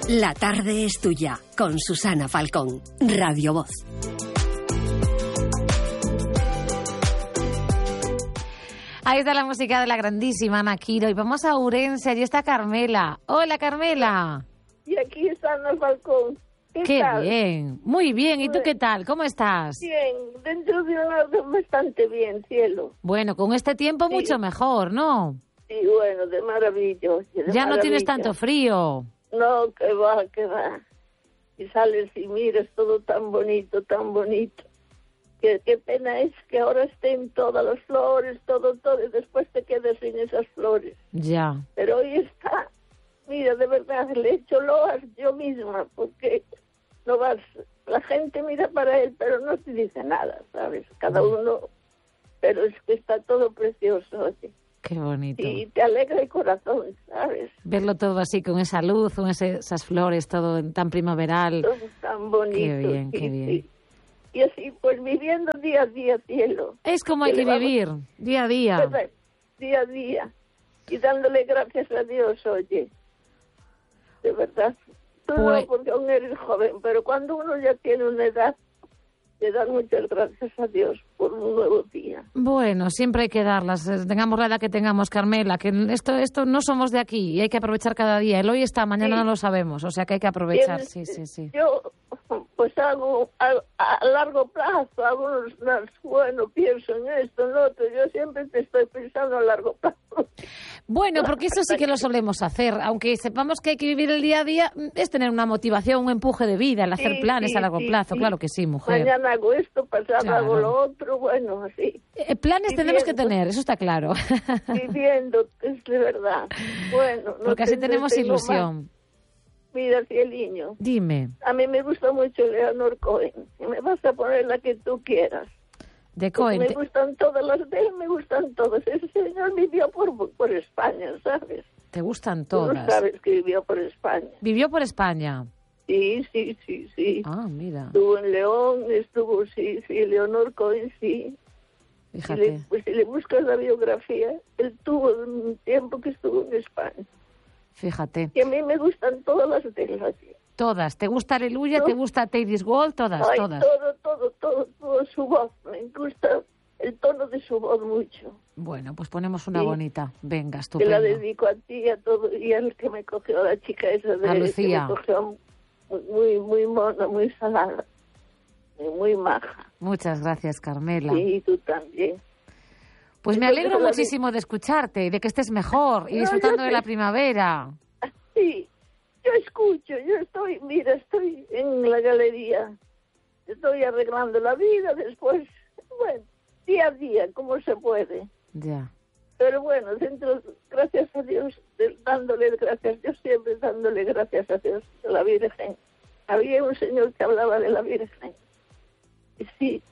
La tarde es tuya, con Susana Falcón, Radio Voz. Ahí está la música de la grandísima Ana Quiro. Y vamos a Ourense, allí está Carmela. Hola, Carmela. Y aquí está Ana Falcón. Qué tal? Bien, muy bien. ¿Y tú qué tal? ¿Cómo estás? Bien, dentro de un lado bastante bien, cielo. Bueno, con este tiempo Sí. mucho mejor, ¿no? Sí, bueno, de maravilla. Ya no tienes tanto frío. No, que va, que va. Y sales y miras todo tan bonito, tan bonito. Qué pena es que ahora estén todas las flores, todo, y después te quedes sin esas flores. Ya. Pero hoy está, mira, de verdad, le he hecho loas yo misma, porque no vas, la gente mira para él, pero no te dice nada, ¿sabes? Cada uno, pero es que está todo precioso, oye. Qué bonito. Y te alegra el corazón, ¿sabes? Verlo todo así, con esa luz, con esas flores, todo tan primaveral. Todo tan bonito. Qué bien, sí, qué bien. sí. Y así, pues viviendo día a día, cielo. Es como hay que vivir, día a día. ¿Verdad? Día a día. Y dándole gracias a Dios, oye. De verdad. Tú Pues... no, porque aún eres joven, pero cuando uno ya tiene una edad, le dan muchas gracias a Dios por un nuevo día. Bueno, siempre hay que darlas, tengamos la edad que tengamos, Carmela, que esto no somos de aquí y hay que aprovechar cada día. El hoy está, mañana no lo sabemos, o sea que hay que aprovechar, sí. Yo, pues hago a largo plazo, bueno, pienso en esto, en lo otro, yo siempre te estoy pensando a largo plazo. Bueno, porque eso sí que lo solemos hacer, aunque sepamos que hay que vivir el día a día, es tener una motivación, un empuje de vida, el hacer planes a largo plazo, claro que sí, mujer. Mañana hago esto, pasado Claro. hago lo otro, bueno, así. Planes tenemos que tener, eso está claro. Viviendo, es de verdad. Bueno, no porque así te tenemos entretengo ilusión. más. Mira, cieliño, Dime, a mí me gusta mucho Leonor Cohen, y me vas a poner la que tú quieras. de Porque Cohen, me gustan todas las de él, me gustan todas. Ese señor vivió por España, ¿sabes? te gustan Tú no todas. sabes que vivió por España. Vivió por España. Sí. Ah, mira, Estuvo en León, sí, Leonor Cohen, sí. fíjate. Si le buscas la biografía, él tuvo un tiempo que estuvo en España. Fíjate. Y a mí me gustan todas las de él. Así. Todas. ¿Te gusta Aleluya? ¿Te gusta Teddy's Gold? Todas, Ay, todas. todo su voz. Me gusta el tono de su voz mucho. Bueno, pues ponemos una Sí. bonita. Venga, Te la estupendo. dedico a ti y a todo. Y al que me cogió, la chica esa de A Lucía. que me cogió muy mona, muy salada. Muy maja. Muchas gracias, Carmela. Sí, y tú también. Pues me Entonces, alegro la muchísimo de escucharte y de que estés mejor y No, disfrutando yo de la primavera. Sí, yo escucho, estoy en la galería, estoy arreglando la vida, después, bueno, día a día, como se puede. Ya. Pero bueno, gracias a Dios, dándole gracias, yo siempre dándole gracias a Dios, a la Virgen. Había un señor que hablaba de la Virgen. Y sí,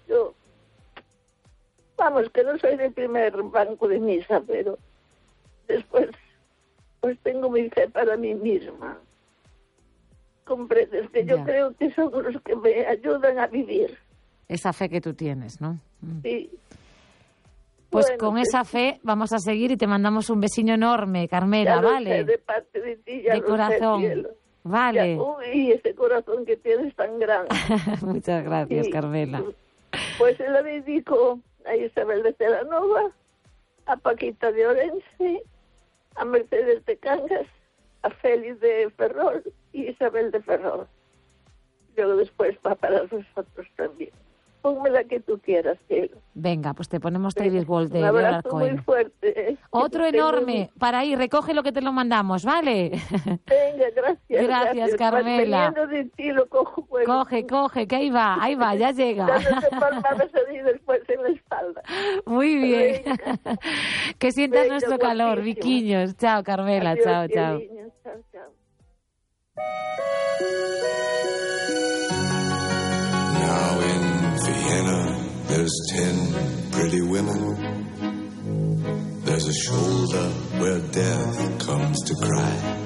vamos, que no soy del primer banco de misa, pero después, pues tengo mi fe para mí misma. Comprendes que yo creo que son los que me ayudan a vivir. Esa fe que tú tienes, ¿no? Sí. Pues Bueno, con pues, esa fe vamos a seguir y te mandamos un besiño enorme, Carmela, ya lo ¿vale? sé, de parte de ti, ya de lo corazón. sé, cielo. Vale. Ya, uy, ese corazón que tienes tan grande. Muchas gracias, Sí. Carmela. Pues se la dedico a Isabel de Celanova, a Paquita de Orense, a Mercedes de Cangas, a Félix de Ferrol y Isabel de Ferrol. Luego después va para nosotros también. Ponme la que tú quieras, cielo. Venga, pues te ponemos Teddy's Gold de Un Leonard abrazo muy Cohen. fuerte. Otro enorme para ahí, recoge lo que te lo mandamos, ¿vale? Venga, gracias. Gracias, Carmela. Veniendo de ti lo cojo. Pues, Coge, que ahí va, ya llega. dándote palmadas ahí después en la espalda. Muy bien. Que sientas Venga, nuestro calor, guapísima. Viquiños. Chao, Carmela. Adiós, Chao. cieliño. Chao. Now in Vienna, there's 10 pretty women. There's a shoulder where death comes to cry.